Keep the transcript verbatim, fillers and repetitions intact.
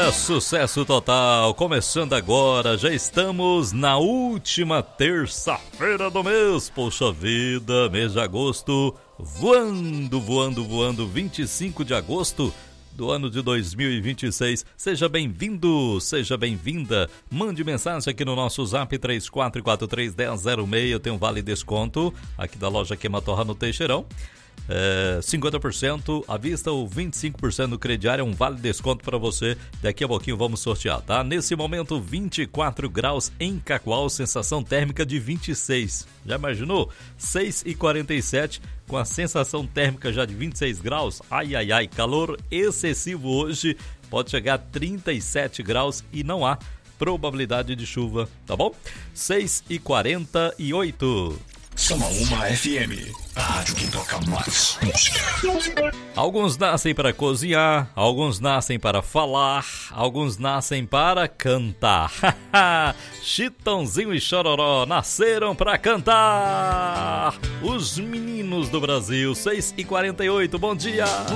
É sucesso total, começando agora, já estamos na última terça-feira do mês, poxa vida, mês de agosto, voando, voando, voando, vinte e cinco de agosto do ano de dois mil e vinte e seis, seja bem-vindo, seja bem-vinda, mande mensagem aqui no nosso zap três quatro quatro três, um zero zero seis, tem um vale desconto aqui da loja Queima Torra no Teixeirão. É, cinquenta por cento à vista ou vinte e cinco por cento no crediário, é um vale desconto para você. Daqui a pouquinho vamos sortear, tá? Nesse momento, vinte e quatro graus em Cacoal, sensação térmica de vinte e seis. Já imaginou? seis e quarenta e sete com a sensação térmica já de vinte e seis graus. Ai, ai, ai, calor excessivo hoje. Pode chegar a trinta e sete graus e não há probabilidade de chuva, tá bom? seis e quarenta e oito. Samaúma F M, a rádio que toca mais música. Alguns nascem para cozinhar, alguns nascem para falar, alguns nascem para cantar. Chitãozinho e Chororó nasceram para cantar. Os meninos do Brasil, seis e quarenta e oito, bom dia.